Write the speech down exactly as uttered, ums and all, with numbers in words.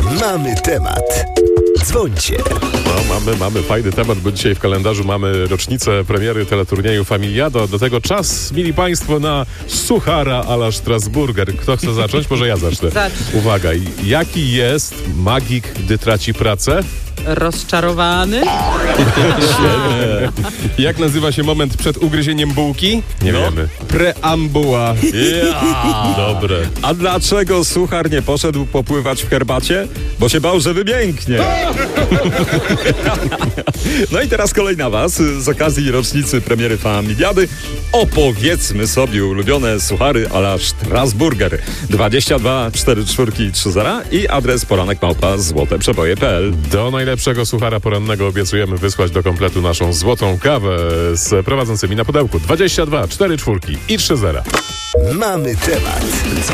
Mamy temat. Dzwońcie. No, mamy, mamy fajny temat, bo dzisiaj w kalendarzu mamy rocznicę premiery teleturnieju Familiado. Do tego czas, mili Państwo, na suchara a la Strasburger. Kto chce zacząć? Może ja zacznę. Zacznij. Uwaga, jaki jest magik, gdy traci pracę? Rozczarowany? Jak nazywa się moment przed ugryzieniem bułki? Nie wiemy. Preambuła. Ja! Dobre. A dlaczego suchar nie poszedł popływać w herbacie? Bo się bał, że wymięknie. No i teraz kolej na was. Z okazji rocznicy premiery Familiady opowiedzmy sobie ulubione suchary a la Strasburger. dwadzieścia dwa cztery cztery trzy zero i adres poranek małpa złote przeboje kropka p l. Do najlepszego suchara porannego obiecujemy wysłać do kompletu naszą złotą kawę z prowadzącymi na pudełku dwadzieścia dwa cztery cztery i trzy zera. Mamy temat.